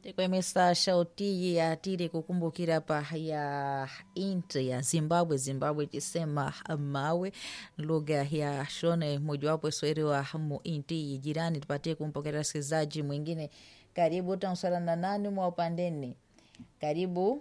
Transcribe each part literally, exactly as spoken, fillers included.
Tekwemesa shauti ya tiri kukumbukira pa ya inti ya Zimbabwe Zimbabwe tisema mawe lugha ya shone mojawapo swahili wa mu inti jirani. Tupatie kumpokea sikizaji mwingine. Karibu tansala na nani mwa upandeni. Karibu.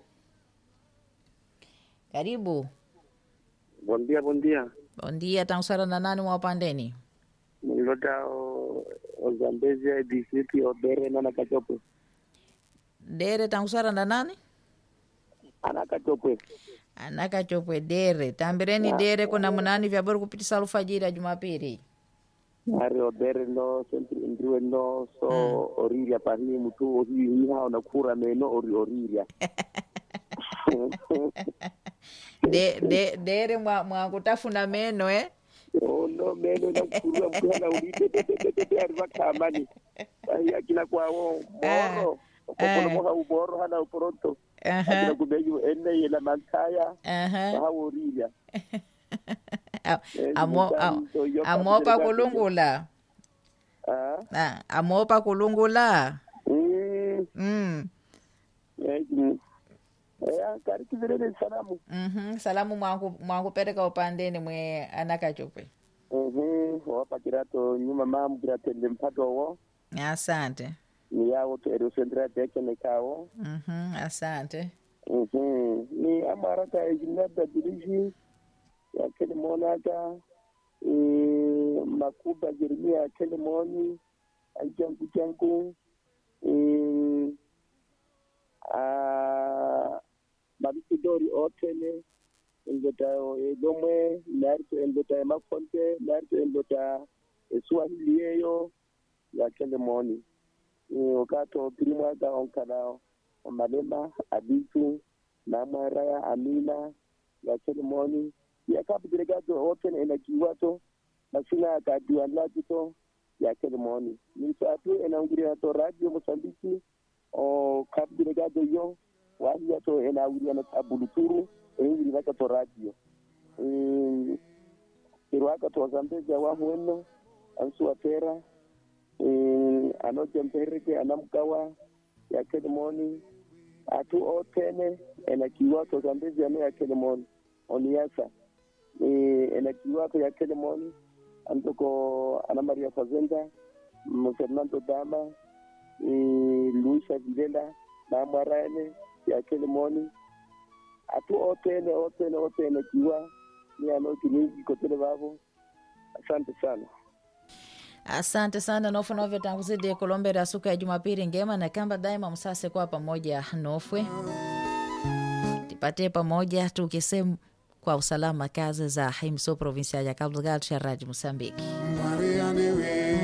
Karibu. Bom dia, bom dia. Bom dia, tansala na nani mwa upandeni. Nilota o, o Zambezia distrito o Dere na Nakachopwe. Dere tansala na nani? Anakachopwe. Anakachopwe Dere. Tambireni Ya. Dere kuna munani vya bora kupitisa alfajiri ya Jumapili. Ari o Dere no centro indriwe no so mm. Oriria pani mtu ohi hiha onakura meno ori Oriria. de de Dere mwa mwa kutafuna meno eh. Oh no meno na kura mkana urite de de de de arba kamani. Ai akina kwa wo moro. Kokono moha uboro hana upronto. Aha. Akina kubeju ene yela mankaya. Aha. Baha Oriria. Amo amopa kulungula. Ah. Ah, amopa kulungula. Mm. Mm. Eh, eh, karibu vile salamu. Mhm. Salamu mwangu mwangu pereka upandeni mwe Anakachopwe. Mhm. Wapa kirato nyuma mamu kirato mpato wo. Asante. Ni yao to ero sendra teke nekao. Mhm. Asante. Mhm. Ni amaraka ejinada dirishi ya kele monata. Eh, makuba Jeremia kele moni. Ajangu jangu. Eh, ah mabitidori otene endota edomwe narto endota makonte narto endota Swahili yeyo ya kele moni okato primwa ga onkana malema abitu na maraya amina ya kele moni ya kapu delegado otene ena kiwato masina ka diwanla to ya kele moni ni satu ena ungiria to radio Mosambiki o kapu delegado yo wali yato ena wili na tabuluturu eni waka to radio eh kirwaka to Zambezia wa hueno ansu atera eh anoje mpereke anamkawa ya kedmoni atu otene ena kiwato Zambezia ne ya kedmoni oniasa eh ena kiwato ya kedmoni antoko ana Maria Fazenda Fernando Dama eh Luisa Videla na Marane ya kelemoni atu otene otene otene kiwa ni anoti mingi kotele babo. Asante sana. Asante sana nofu novyo tanguzidi kulombera suka ya Jumapili ngema na kamba daima msase kwa pamoja nofwe tipate pamoja tukisemu kwa usalama kazi za Himso provinsia ya Cabo Delgado cha Radio Mosambiki. Maria niwe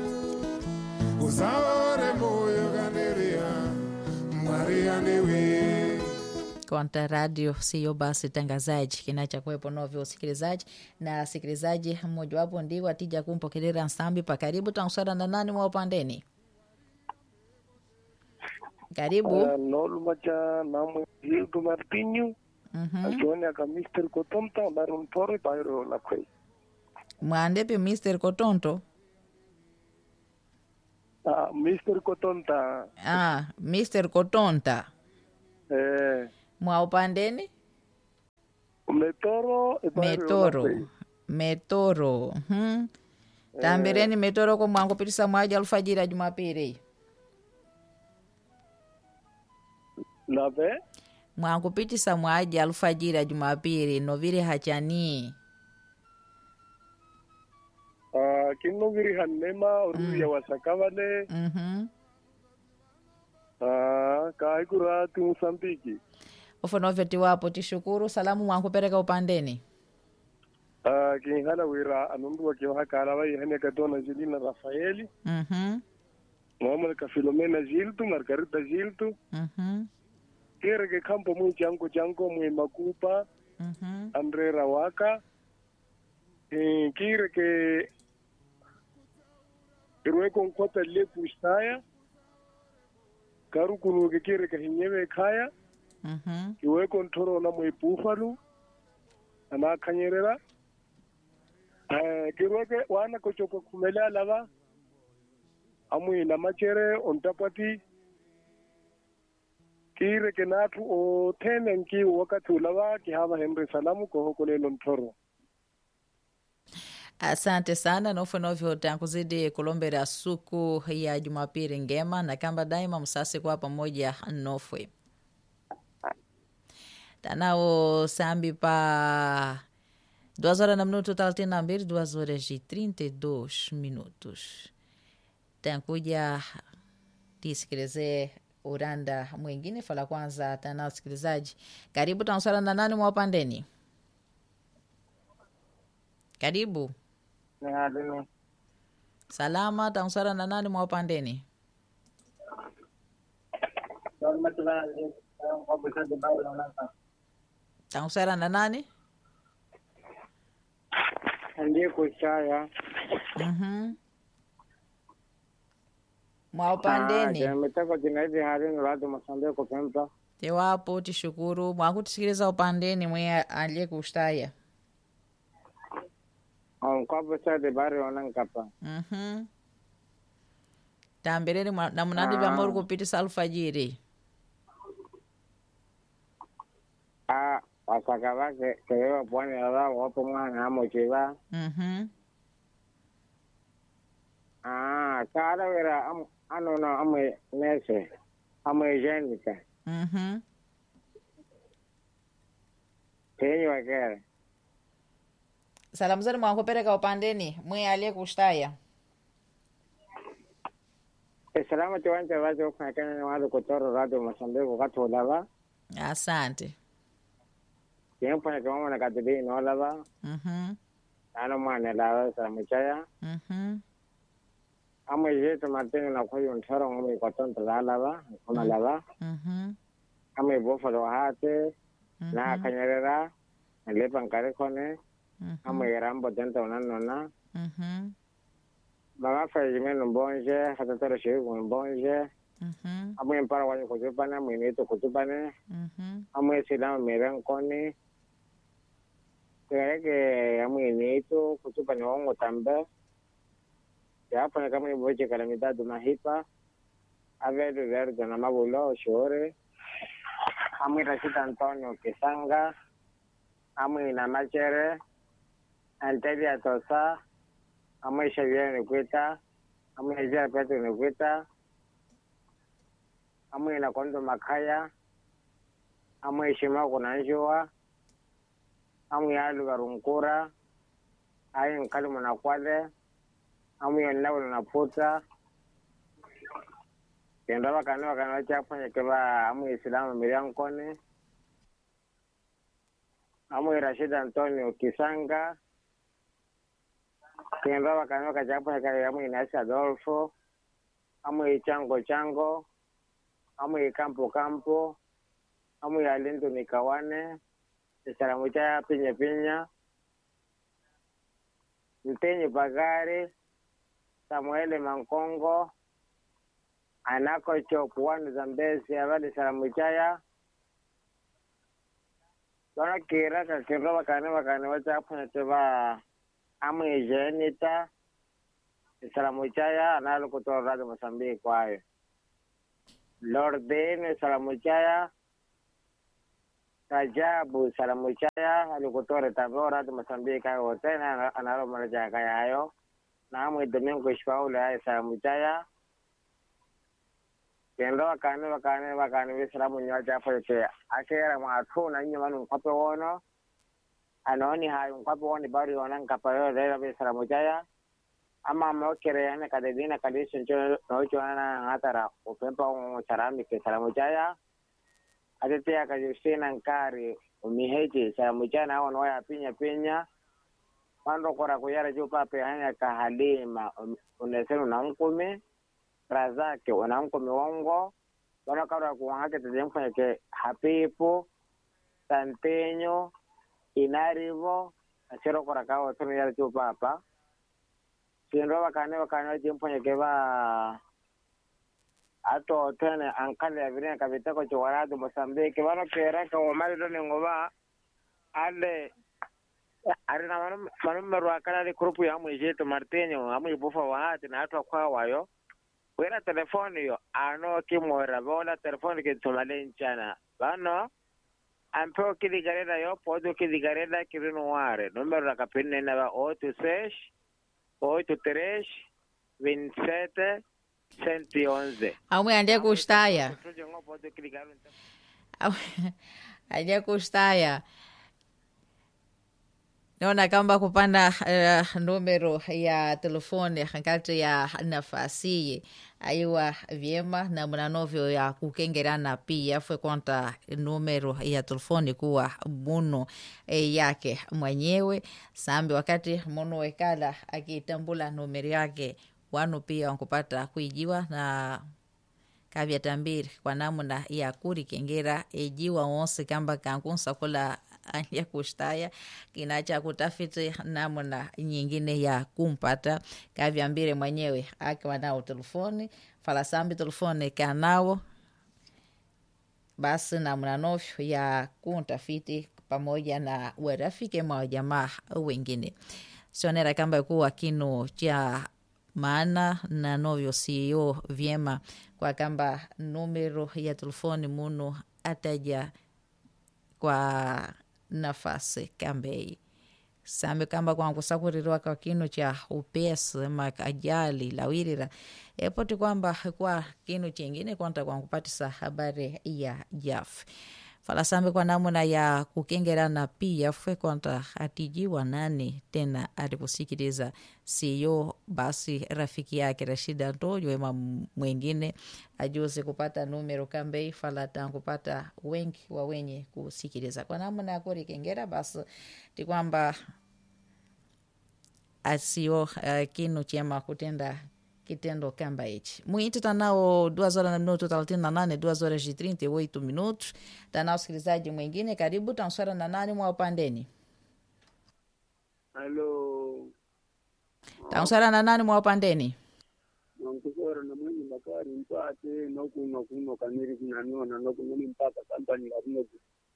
uzaware moyo ganderia Maria niwe Kwanta radio siyo basi tangazaji kinacha kuwepo novyo usikilizaji na sikilizaji mmoja wapo ndiwa atija kumpokelera nsambi pa karibu tansara na nani mwa upandeni. Karibu. Uh, Nolu macha namu Hildo Martinho. Mhm. Akione aka mister Kotonta barun pore pairo la kwei. Mwandepe mister Kotonto. Ah, mister Kotonta. Ah, mister Kotonta. Eh, Mwa upandeni? Metoro e pairo Metoro. la kwei. Metoro. Mhm. Tambireni metoro kwa mwangu pitisa mwaji alfajiri ya Jumapili. Lave? Mwangu pitisa mwaji alfajiri ya Jumapili noviri hachani. Ah, kino viri hanema uruya mm. wasakavale. Mhm. Ah, kaikura tu Mosambiki. Ofo noveti wapo tishukuru salamu mwangu pereka upandeni. Ah, kinhala wira anundu wa kiwa hakara wa ihane kadona Julina Rafaeli. Mhm. Muhammad ka Filomena Gilto, Margarita Gilto. Mhm. Kere ke kampo mu jango jango mu makupa. Mhm. Andre Rawaka. Eh, kire ke Irwe kon kota le pustaya. Karu kunu ke kire ke hinyewe kaya. Mhm. Iwe kon toro na mu Buffalo. Ana kanyerera. Eh, kire ke wana ko choko kumela lava. Amu ina machere ontapati kire ke natu o tenen ki wakati ulawa ki hava Henry Salamu ko hokolelo mtoro. Asante sana nofwe novyo tankuzidi kulombera suku ya Jumapili ngema na kamba daima msasi kwa pamoja nofwe tanao sambi pa duas horas na minuto thelathini na mbili, duas horas e trinta e dois minutos. Tankuja tisikilize uranda mwingine fala kwanza tana wasikilizaji. Karibu tanswala na nani mwapandeni? Karibu. Nihadini. Salama, tanswala na nani mwapandeni? Tanswala na nani? Ndiye kuchaya. Mhm. Mwapandeni. Ah, metako jinaidi hadini watu masambia kupempa. Tewapo tishukuru mwakutusikiliza upandeni mwe alie kustaya. On kwa sa de bari onan kapa. Mhm. Tambeleni na munadi vya moru kupitisa alfajiri. Ah, wasakaba ke kewa pwani ala wapo mwana amo chiva. Mhm. Ah, kada wera am ano no amo nese. Amo jenika. Mhm. Tenyo akere. Salamu zenu mwakupereka upandeni mwe alie kustaya. Salama tuwanja wazo kwa kenya ni wadu kutoro radio Mozambique katu ulava. Asante. Tiempo na kama na katidi no ulava. Mhm. Ano mwana lava salamu chaya. Mhm. Amo jeto martini na kwa yuntoro ngome kwa tonto la lava. Kama lava. Mhm. Amo ibofalo hate. Na Mhm. kanyerera. Lepa nkare kone. Mhm. Amo yerambo tenta unanona. Mhm. Mama fajime mbonje. Hatatoro shivu mbonje. Mhm. Amo impara wanyo kutupane. Mwinito kutupane. Mhm. Amo esilama miren kone. Kaya ke amo inito kutupane wango tambe. Ya hapa kama iboje kalamidad mahipa. Avedo verde na mabulo shore. Amo Rashida Antonio Kisanga. Amo ina machere. Antelia Tosa. Amo Xavier Nekwita. Amo Ejia Petro Nekwita. Amo ina Kondo Makaya. Amo Ishima Kunanjua. Amo ya Lugarunkura. Ayin Kalumu na Kwale. Amo ya Naulu na Puta. Kenda wakane wakane wacha afanya keba amo Islamu Miriam Kone. Amo Rashida Antonio Kisanga. Kenda wakane wakacha afanya keba amo Inasi Adolfo. Amo Chango Chango. Amo Campo Campo. Amo ya Lindo Nikawane. Salamu chaya pinya pinya. Mtenye Bagari. Samuele Mankongo. Anako chopuanu Zambezi abadi salamu chaya. Dona kira ka kira wakane wakane wacha afanya keba amo Jenita. Salamu chaya analo kutoa radio Mozambique kwayo. Lordene salamu chaya. Rajabu salamu chaya alikutoa retabora radio Mozambique kwayo tena analo maraja kaya hayo. Na amo Domingo Shpaula ya salamu chaya. Kendo wakane wakane wakane we salamu nyaja hapo che akera matu na nyuma nkwape wono. Anoni hayo nkwape woni bari wona nkapa yo lera we salamu chaya. Ama mokere yana kadedina kadisho ncho nocho ana hatara upempa un charami ke salamu chaya. Atete ya kajusina nkari umiheji salamu chaya na ono ya pinya pinya. Pando kora kuyara jupa pe hanya ka Halima unesenu na nkumi. Razake una nkumi wongo. Wana kara kuwahake tezemfanya ke Hapipo. Santenyo. Inarivo. Achero kora kawa tunu yara jupa hapa. Siendo wakane wakane wajimfanya keba ato tene ankale ya virina kabitako chuwaradu Mozambique. Wano kereka wamari doni ngoba ale arina manu meru akala li grupu ya amu ijeto Martinho amu ibufa wahati na atu kwa wayo wera telefoni yo ano kimwera bola telefoni kitumale nchana bano ampeo kiligareda yo podo kiligareda kirinuare numero la kapine na ba oito seis oito três vinte e sete cento e onze. Amwe ande kustaya. Ande kustaya. Naona kamba kupanda uh, numero ya telefoni kati ya nafasi aiwa vyema na mnanovyo ya kukengerana pia fwe konta numero ya telefoni kuwa muno e, yake mwenyewe sambi wakati muno wekala akitambula numero yake wanu pia wankupata kuijiwa na kavya tambiri kwa namuna ya kuri kengera ejiwa wonse kamba kankunsa kula anja kustaya kinacha kutafiti namuna nyingine ya kumpata kavya mbire mwenyewe akiwa nao telefoni falasambi telefoni kanao basi namuna nofyo ya kuntafiti pamoja na werafike mwa jamaa wengine sionera kamba kuwa kinu cha maana na novyo siyo vyema kwa kamba numero ya telefoni munu ataja kwa nafasi kambei sambe kamba kwa kusakurirwa kwa kinu cha upesi makajali lawirira epoti kwamba kwa kinu chingine kwanta kwa kupatisa habari ya jaf falasambe kwa namuna ya kukengerana pia fwe kwanta atijiwa nani tena aliposikiliza siyo basi rafiki yake Rashida Ntojo ema mwengine ajuzi kupata numero kambei falata kupata wengi wa wenye kusikiliza kwa namuna ya kuri kengera basi ti kwamba asio uh, kinu chema kutenda kitendo kamba hichi. Muito tanao duas horas na minuto thelathini na nane, duas horas e trinta e oito minutos. Tanao sikilizaji mwingine karibu tanswara na nani mwa upandeni. Halo. Tanswara na nani mwa upandeni. Nankuzora na mwenye Bakari mpate noku noku no kaniri kunanona noku nini mpaka kampani la noku.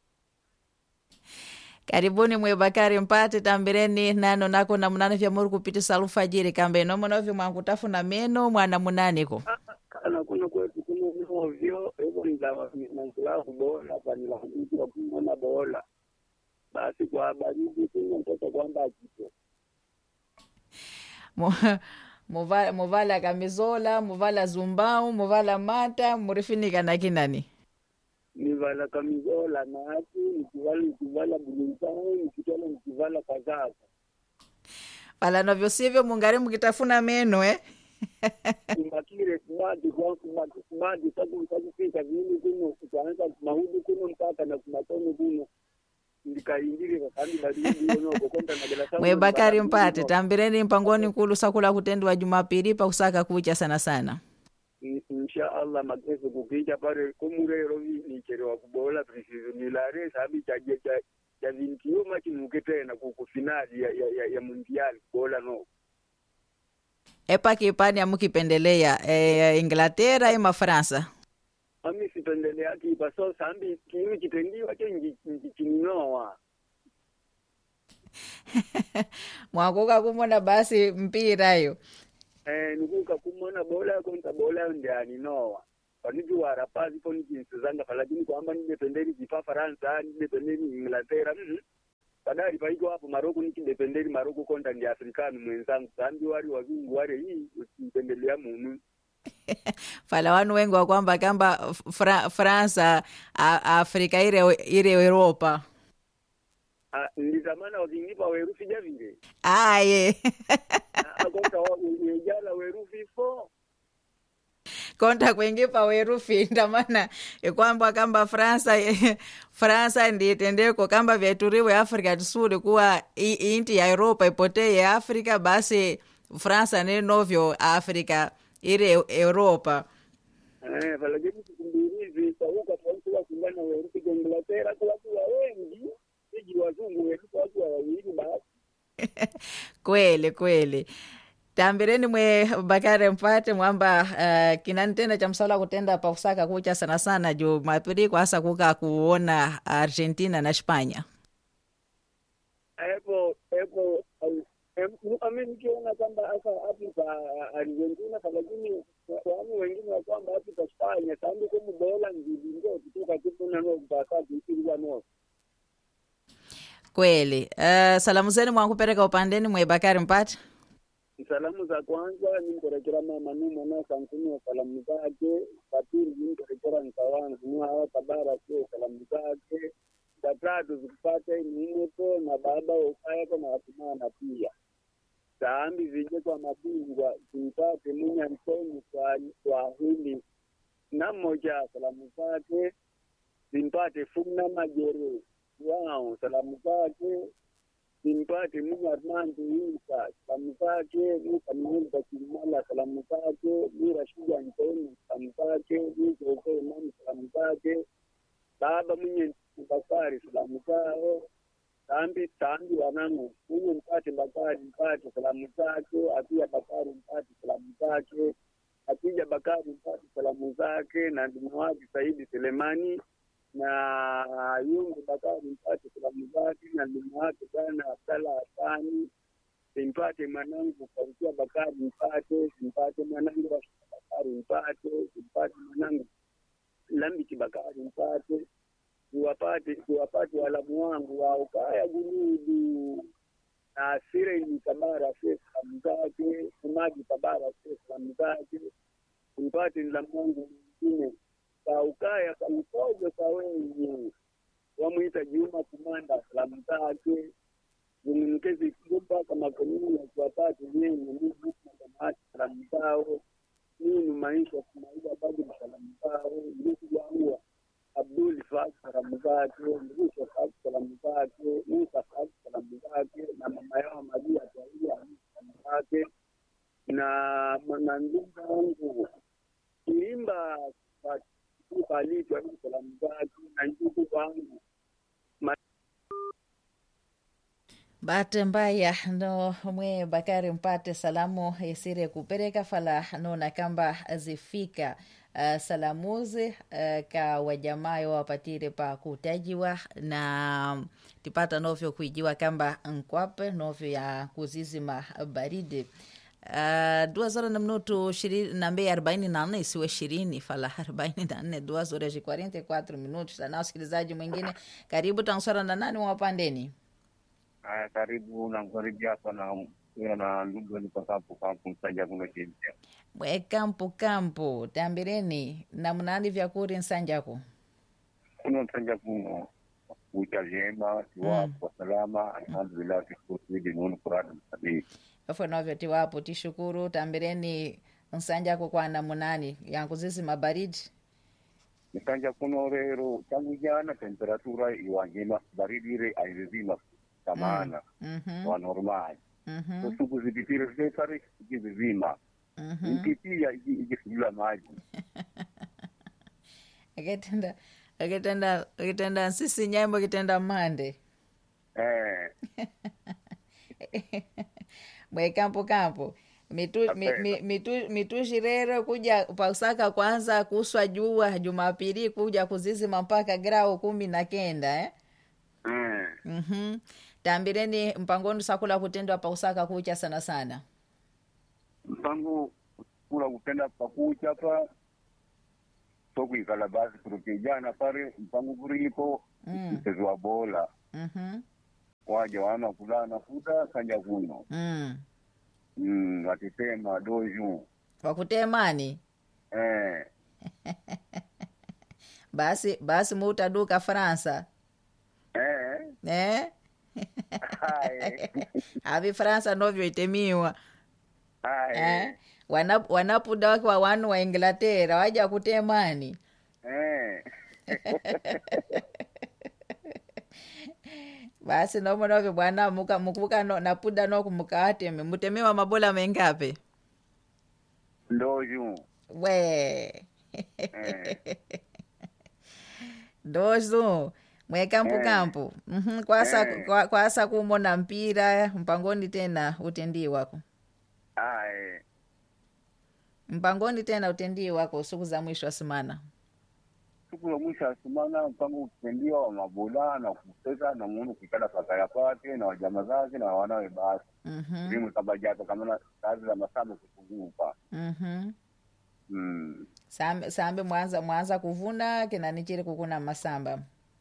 Karibuni mwe Bakari mpate tambireni nano nako na munane vya muru kupitisa alfajiri kambe no mwana vya mwankutafu na meno mwana munane ko. Kana kuna kwetu kuna novyo evo nzawa nankula kubola panila kuitwa kumona bola. Basi kwa baridi kuna mtoto kwamba akito. Muvala muvala kamizola, muvala zumbao, muvala mata, murifinika na kinani. Nivala kamizola na hati, nikivala nikivala bulutao, nikitala nikivala kazaka. Pala novyo sivyo mungari mkitafuna meno eh. Kumakire kumadi kwa kumadi kumadi sabu sabu fika vini kuno kuanza mahudu kuno mpaka na kumatono kuno. Ndikaingiri kakandi baridi kuno kukonda na gela sabu. Mwe Bakari mpate tambireni mpangoni kulu sakula kutendwa Jumapili pa kusaka kucha sana sana. Insha Allah magese kukija pare kumurero ni cherewa kubola preciso nilare sabi chaje cha cha vintiyo machi muketena ku finali ya ya, ya mundial bola no. Epa kipani amukipendelea e, Inglaterra ima Fransa. Ami sipendelea kipa so sambi kimi kitendiwa chenji chininoa. Mwakuka kumona basi mpira yo. Eh nukuka kumona bola konta bola ndiani noa. Paniju warapazi poni kinsizanga falakini kwamba nidependeni kifa Faransa nidependeni Inglaterra. Mm-hmm. Badari paiko hapo Maroko nikidependeni Maroko konta ndi Afrikani mwenzangu. Sambi wari wazungu wari hii usipendelea munu. Fala wanu wengi wa kwamba kamba Fra, Fransa Afrika ire ire Europa. Ah, ndizamana wakinipa werufi javile. Ah ye. Akonta wajala werufi fo. Konta kuingipa werufi ndamana kwamba kamba Fransa Fransa ndiye tendeko kamba vyaturiwe Afrika tusuri kuwa inti ya Europa ipotee ya Afrika basi Fransa ni novyo Afrika ire Europa. Eh, falageni kumbirizi sauka kwa kungana werufi kwa Inglaterra kwa watu wengi, siji wazungu werufi watu wawili basi. Kweli kweli. Tambireni mwe Bakari mpate mwamba uh, kinani tena cha msala kutenda pa usaka kucha sana sana Jumapili kwa hasa kuka kuona Argentina na Spanya. Epo epo ame nikiona kwamba asa Afrika Argentina falagini Yaani wengine wa kwamba hatu tafanya kandi kwa mbola ngidi ndio kutoka kipuna no bakati ikilwa no. Kweli. Uh, salamu zenu mwakupereka upandeni mwe Bakari Mpata. Salamu za kwanza ni mkorekera mama numo na kampuni wa salamu zake. Patili ni mkorekera nkawangu ni hawa tabara sio salamu zake. Tatatu zikupata ni inepo na baba ukayako na watumana pia. Saambi zije kwa mabingwa zimpate munya mtoni kwa, kwa hili. Na moja salamu zake zimpate fumna majere. Wao salamu zake simpati munya Armando Insa salamu zake ni kamili kwa kimala salamu zake ni Rashida Antoni salamu zake ni Jose Imam salamu zake baba mwenye Bakari salamu zao tambi tambi wanangu mwenye mpate Bakari mpate salamu zake apia Bakari mpate salamu zake apija Bakari mpate salamu zake na Dumwadi Saidi Selemani na Yungu Bakari mpate salamu zake na Dumwadi Bwana Abdalla Hasani simpate mwanangu Farukia Bakari mpate simpate mwanangu Rashida Bakari mpate simpate mwanangu Lambiki Bakari mpate kuwapate kuwapate walamu wangu wa ukaya gunudu na asire ni Tabara salamu zake Umaji Tabara salamu zake simpate nilamu wangu mwingine kwa ukaya kwa ukojo kwa wenye wamuita Juma Kumanda salamu zake zungumkezi kupa kama komuni ya kuwapate yenye mungu na kamati salamu zao nini maisha kumaida bado salamu zao ndugu yangu Abdul Faz salamu zake Mrisho Faz salamu zake Musa Faz salamu zake na mama yao Maria Tawia salamu zake na mwanandugu wangu kuimba kupalitwa salamu zake na ndugu wangu Bate mbaya no mwe Bakari Mpate salamu yesire kupereka fala no na kamba zifika uh, salamuzi uh, ka wajamayo wapatire pa kutajiwa na tipata novyo kuijiwa kamba nkwape novyo ya kuzizima baridi. Uh, dua zora na minuto ishirini na mbili arobaini na nne isiwe ishirini fala arobaini na nne dua zora ji arobaini na nne minutos. Na usikilizaji mwingine karibu tansara na nani wapandeni. Aya, karibu na mkaribia hapa na hiyo na ndugu ni kwa sababu kwa kumsaidia kuna kitu. Mwe kampu kampu tambireni na mnani vya kuri nsanjako. Kuna msanja kuno kucha jema tuwa kwa salama alhamdulillah tukuidi nunu kurada msabii. Afo novyo tiwapo tishukuru tambireni nsanjako kwa na munani yangu zizi mabaridi. Msanja kuno rero tangu jana temperatura iwangema baridi ile aizima kamana mm -hmm. wa normal mm -hmm. so suku zidipire zesari ikizima mm -hmm. ikipia ikisijula maji akitenda akitenda akitenda sisi nyambo kitenda mande eh mwe kampo kampo mitu mi, mi, mitu mitushirero kuja pausaka kwanza kuswa jua Jumapili kuja kuzizima mpaka grau kumi na kenda eh mm. mhm tambireni mpangoni sakula kutendwa pa usaka kucha sana sana mpango kula kupenda pakucha hapa soku ikala basi kurukijana pale mpango kulipo mm. mchezo wa bola mhm waje wana kulana futa kanja kuno mm mm watisema doju wakutemani eh basi basi mutaduka Fransa eh eh hai avi Fransa novyo itemiwa hai eh wanap wanapuda wake wa wanu wa Inglaterra waja kutemani eh basi nomo novyo bwana muka mukuka no, napuda no kumukate mutemiwa mabola mengape doju we eh dozo mwe kampu Eh. kampu mhm kwasa Eh. kwa, kwasa kumona mpira mpangoni tena utendi wako hai mpangoni tena utendi wako siku za mwisho wa semana siku ya mwisho asimana mpango utendia wa mabola na kuteka na mungu kikala fakaya kwake na wajama zake na wanawe basi mhm elimu kabajata kama na kazi za masabu kufunguka mhm mm. sambe sambe mwanza mwanza kuvuna kinani chiri kukuna masamba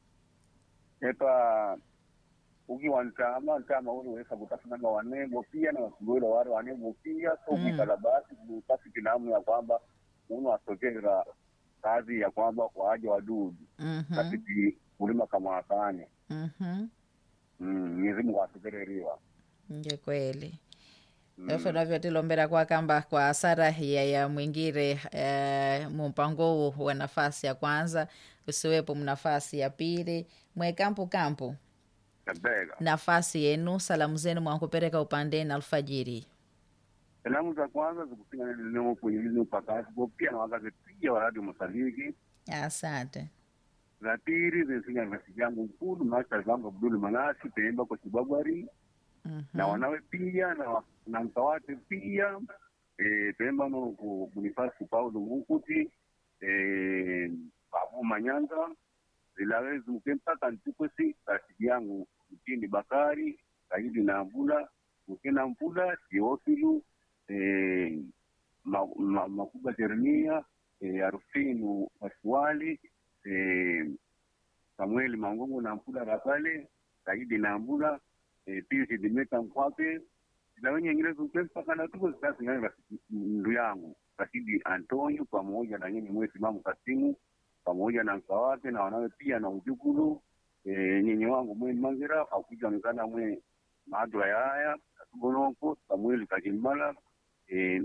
epa ukiwa ntama ntama uli wesa kutafunanga wanego pia na wasugula wale wanego pia so Mm. mikalabasi basi kinamu ya kwamba uno asokera kazi ya kwamba waje wadudu Mhm. kasi kulima kama akane Mhm. mm Mwenyezi Mungu atukereriwa nje kweli Mm. efo navyo tilombera kwa kamba kwa asara ya, ya mwingire eh, mumpango huu wa nafasi ya kwanza usiwepo mnafasi ya pili mwe kampu kampu Kabega nafasi yenu salamu zenu mwankupereka upandeni alfajiri. salamu za kwanza zikupiga neno kuingiza upakasi kwa pia na wakazi pia wa radio Mozambiki. Asante. Za pili zinsinga nafasi yangu mkulu master zangu Abdul Manasi Pemba kwa Kibabari Mhm. na wanawe pia na na mtawate pia eh Pemba no kunifasi Paulo Mukuti eh Babu Manyanga zilawezi mpaka ntukosi rafiki yangu mtini Bakari Saidi na Mbula Mkena Mbula Teofilu eh ma, ma, Makuba Jeremia eh Arufinu Maswali eh Samuel Mangungu na Mbula Rapale Saidi na Mbula eh Pisi Dimeta Mkwape na wenye wengine mpaka na tuko sasa ngani ndu yangu Saidi Antonio pamoja na nyinyi mwezi mamu Kasimu pamoja na mkawake na wanawe pia na ujukulu eh nyenye wangu mwe mangira akuja ngana mwe madra haya Bonoko Samuel Kajimala eh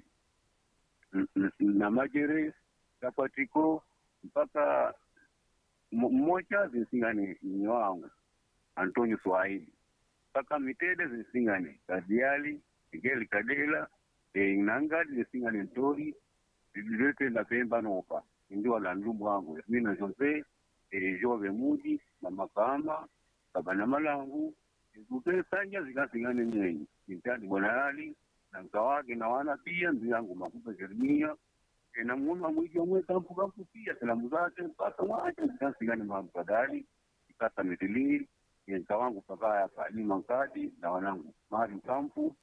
na majere kapatiko mpaka mmoja zisingani nyenye wangu Antonio Swahili mpaka mitede zisingani Kadiali Miguel Kadela eh Nangadi zisingani Ntori zilete na Pemba nopa ndio la ndugu wangu mimi na Jose eh Jove Mudi na Makamba baba na malangu ndio sanja zikasingane nyenye nitani bwana Ali na mkawake na wana pia ndio yangu Makupa Jeremia e na muona mwiji mwe kampu kampu pia salamu zake mpaka wacha zikasingane mabadali ikata mitili ni mkawangu paka ya Kalima Nkadi na wanangu Mari Kampu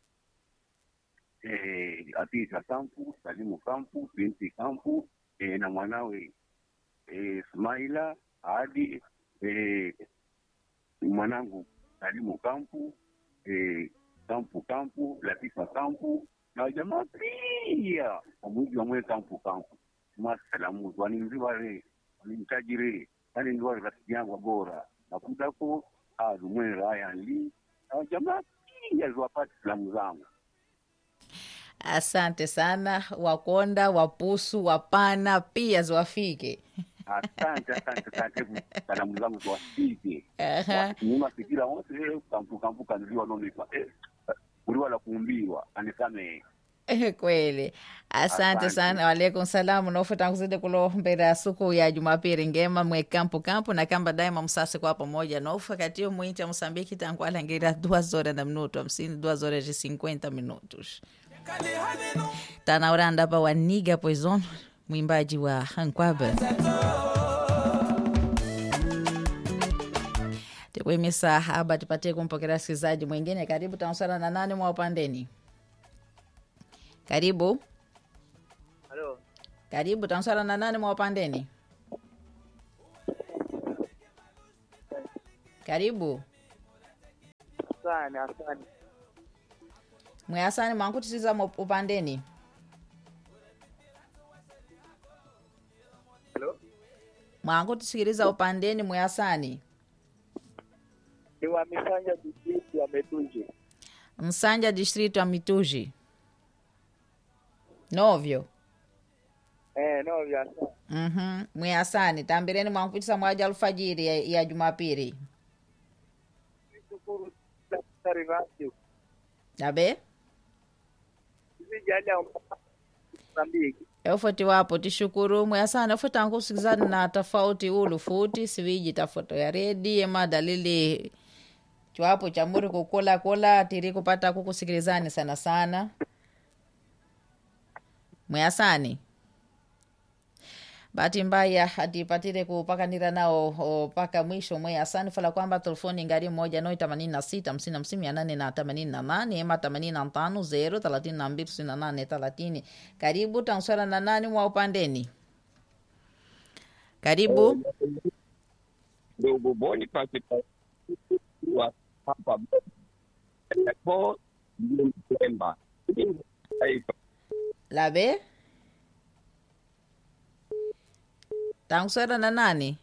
eh Atisa Kampu Salimu Kampu Binti Kampu E, na mwanawe e, Smaila hadi e, mwanangu Salimu Kampu e, Kampu Kampu Latifa Kampu na jamaa pia pamoja wa mwe Kampu Kampu masalamu waninzi wale walimtajiri yani ndio wale rafiki yangu bora na kudako azu mwe Ryan Lee na jamaa pia ziwapate salamu zangu. Asante sana Wakonda, Wapusu, Wapana pia ziwafike. Asante asante asante salamu zangu ziwafike. Aha. Nyuma fikira wote kampu kampu kaniliwa nonipa eh uliwa la kuumbiwa anisame. Eh, kweli. Asante Asante. sana. Walaikum salamu. Nofuta kuzidi kulombera suku ya Jumapili ngema mwe kampu kampu na kamba daima msasi kwa pamoja. Nofu katio muincha Msambiki tangu alangira duas horas na minuto hamsini, duas horas de cinquenta minutos. Tana oranda pa Waniga Poison, mwimbaji wa Hankwabe. Tukwemisa haba tupatie kumpokea sikizaji mwingine. Karibu tansara na nane mwa upandeni. Karibu. Halo. Karibu tansara na nane mwa upandeni. Karibu. Asante, asante. Mwasani mwangu tisiza mwa upandeni. Halo. Mwangu tisikiliza upandeni mwasani. Ni wa Misanja district ya Metunji. Msanja district wa Mituji. Novyo. Eh, no vya sana. Mhm. Mwasani tambireni mwangu tisa mwaja alfajiri ya, ya Jumapili. Shukuru daktari Vasi. Abe? Sisi jali ya Mozambiki. Eufoti wapo tishukuru mwasani efuta angu sikizani na tofauti ulu futi siwiji tafoto ya redi ema dalili chwapo chamuri kukula kula tiri kupata kukusikilizani sana sana mwasani bahati mbaya hatipatire kupakanira nao o, paka mwisho mwe asani fala kwamba telefoni ngari moja noi themanini na sita hamsini hamsini mia nane na themanini na nane ema themanini na tano zero thelathini na mbili tisini na nane thelathini. Karibu tanswala na nani mwa upandeni? Karibu. Ndugu boni pasi wa hapa kwa Mpemba. Labe? Tanswala na nani?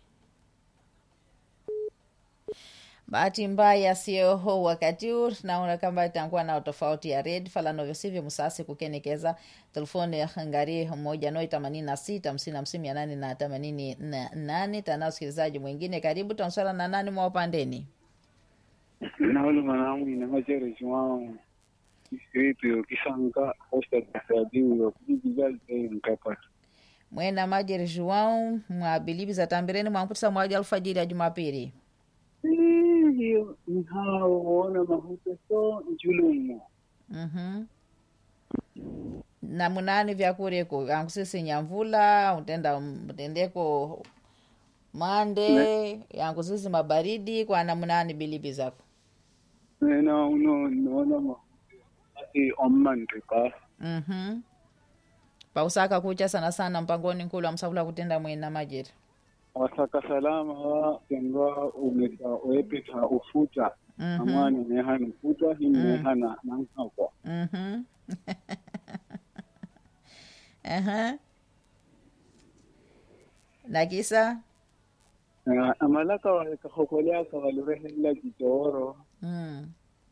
Bahati mbaya sio ho wakati huu, naona kama itakuwa na tofauti ya red fala novyo sivyo musasi kukenekeza telefoni ya ngari moja noi themanini na sita hamsini hamsini mia nane na themanini na nane. Tana usikilizaji mwingine, karibu tanswala na nani mwa upandeni? Na wale manamu ina majere jwao iskritu kisanga hosta tasadiu ya kujizaje mkapata Mwena majere João mwa bilibi za tambireni mwa mputisa mwaji alfajiri ya Jumapili. hiyo ni hao wana mahuta so njulumu. Mhm. Na munani vya kureko yankusisi nyamvula utenda utendeko mande yankusisi mabaridi kwa na munani bilibi zako. Na uno naona mahuta ati ommanti ka. Mhm. Pausaka kucha sana sana mpangoni nkulu wa msafula kutenda mwena majere. Wasaka salama wa kenga umeta wepita ufuta. Mhm. Amani nehana ufuta hii nehana nankako. Mhm. Aha. Na kisa? Uh, amalaka wa kahokolea kawalurehe kitoro. Mm.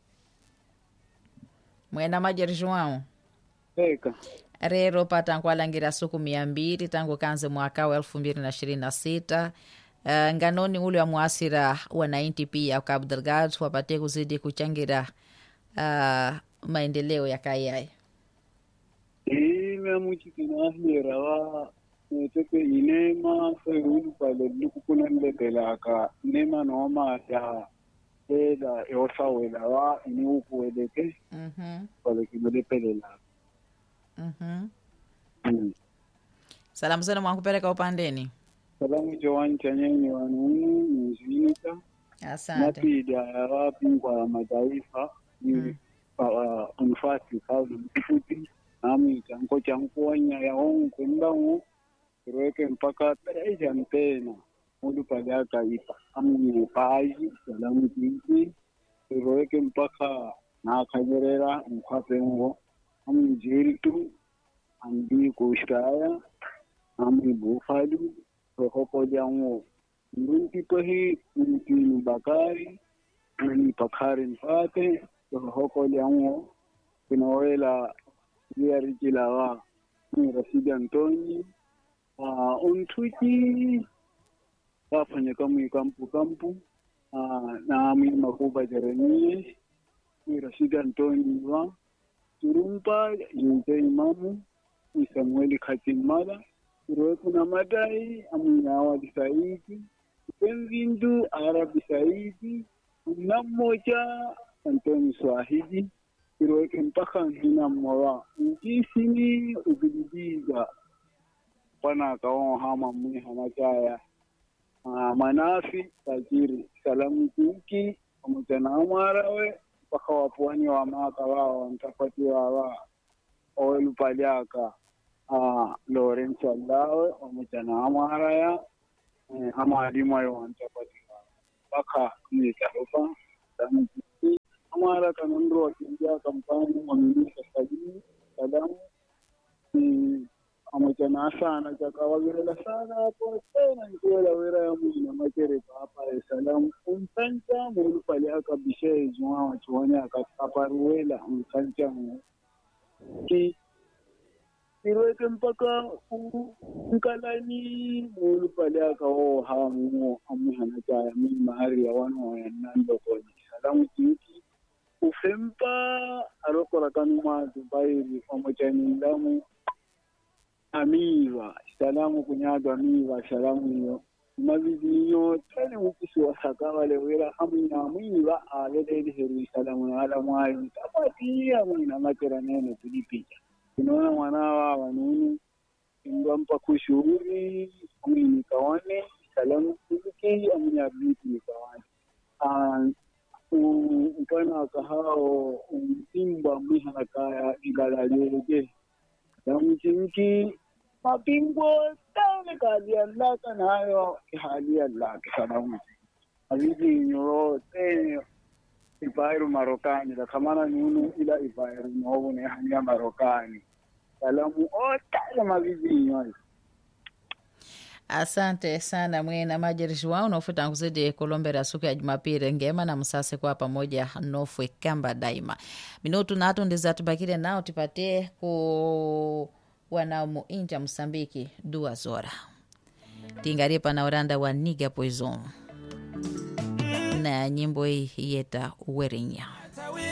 Mwena majere João. Eka. Rero pata nkwalangira suku mia mbili tangu kanze mwaka wa elfu mbili na ishirini na sita. Uh, nganoni ule wa muasira wananchi pia Cabo Delgado wapate kuzidi kuchangira uh, maendeleo ya kayai. Ime muchikina hira wa teke inema ferulu pale lukukuna nletelaka nema noma ya eda yosa wela wa ini ukuweleke Mhm. pale kimelepelelaka. Mhm. Mm. Salamu zenu mwankupeleka upandeni. Salamu jowani chanyenye wanunu mzinika Asante. napida ya wapi kwa mataifa Mm. kwa unfasi kaulu mkifuti nami chanko chankuonya ya hongu kwembangu kirweke mpaka pereja mpena mudu pale akaipa amini paji salamu jinsi kirweke mpaka na akanyerera mkwapengo amini jiritu ambi kushkaya ambi bufadu rohopo jango ndunti pahi ndunti bakari ndunti pakari mfate rohopo jango kinawela yarichila wa ni Rashid Antoni uh, untuki wafanya kama kampu kampu uh, na mimi makuba Jeremie ni Rashid Antoni wa turumpa yunte imamu ni Samueli Khatimala turoku na madai amunyawa disaidi penzindu Arabi Saidi na mmoja Antoni Swahidi kiroke mpaka hina mwa njisini ubilibiza pana kaon hama mwi hama chaya uh, manafi tajiri salamu kinki pamoja amarawe mpaka wapwani wa maka wao ntapati wa oil paliaka uh, Lawrence Allawe pamoja na amaraya uh, ama alima yo ntapati mpaka ni tarufa salamu kinki amara kanundro wakingia kampani waminisha sajini salamu ni amachana sana chakawagirela sana hapo tena nikuela wera ya mwina makere hapa ya salamu umtancha mwulu pali haka bishe juwa wachuwanya akaparuela umtancha mwulu ki kiruweke mpaka mkalani mwulu pali haka oo hamu amuhana chaya mimi mahari ya wano wa nando kwenye salamu kinki ufempa arokora kanuma Dubai pamoja ni ndamu amiwa salamu kunyadwa amiwa salamu hiyo mazizinyo tene ukisi wasaka wale wera amina amiwa alele heri salamu na ala mwali tapati amina matera nene tulipicha tunaona mwanawa wanuni ingwampa kushuhuri amini kawane salamu kuki amini abiti ni kawane ah upana kahao mtimba mihana kaya igalalege salamu chinki mapingo tane kali Allah kanayo hali Allah salamu abiti nyoro te Ibairu Marokani la kamana nunu ila Ibairu novu ne hanya Marokani salamu ota mavizinyo. Asante sana mwena majerishi wao unaofuta kuzidi kulombera siku ya Jumapili ngema na msase kwa pamoja nofwe kamba daima minutu na hatu ndiza tubakile nao tipatie ku wanaumu inja Msambiki dua zora tingarie pana uranda wa Niga Poison na nyimbo hii yeta Uwerinya.